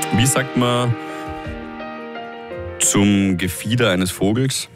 Wie sagt man zum Gefieder eines Vogels?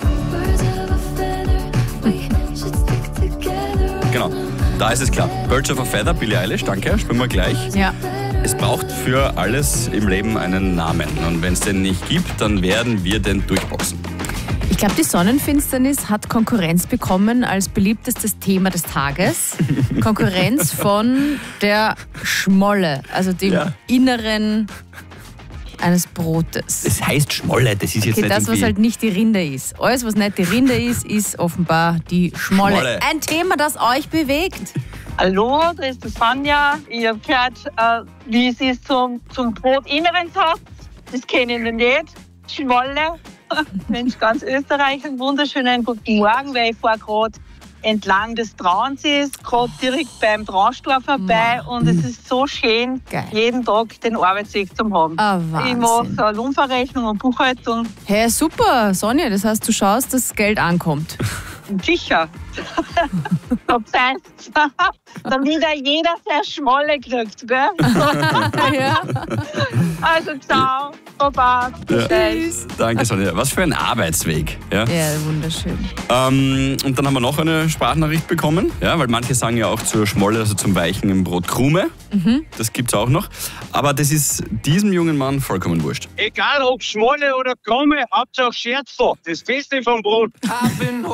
Genau, da ist es klar. Birds of a Feather, Billie Eilish, danke, spielen wir gleich. Ja. Es braucht für alles im Leben einen Namen. Und wenn es den nicht gibt, dann werden wir den durchboxen. Ich glaube, die Sonnenfinsternis hat Konkurrenz bekommen als beliebtestes Thema des Tages. Konkurrenz von der Schmolle, also dem Inneren eines Brotes. Das heißt Schmolle, das ist jetzt Okay, nicht das, was irgendwie... halt nicht die Rinde ist. Alles, was nicht die Rinde ist offenbar die Schmolle. Ein Thema, das euch bewegt. Hallo, da ist die Sonja. Ich habe gehört, wie es ist zum Brotinneren sagt. Das kenne ich noch nicht. Schmolle. Mensch, ganz Österreich, einen wunderschönen guten Morgen, weil ich fahre gerade entlang des Trauensees, gerade direkt beim Trauntor vorbei und es ist so schön, jeden Tag den Arbeitsweg zu haben. Ich mache so eine Lohnverrechnung und Buchhaltung. Hey, super, Sonja, das heißt, du schaust, dass das Geld ankommt. Sicher. Das heißt, damit jeder sehr Schmolle kriegt, gell? Ja. Also ciao, Baba, Tschüss. Danke, Sonja. Was für ein Arbeitsweg. Ja, wunderschön. und dann haben wir noch eine Sprachnachricht bekommen, ja, weil manche sagen ja auch zur Schmolle, also zum Weichen im Brot Krume. Das gibt's auch noch. Aber das ist diesem jungen Mann vollkommen wurscht. Egal ob Schmolle oder Krume, Hauptsache Scherzel. Das Beste vom Brot.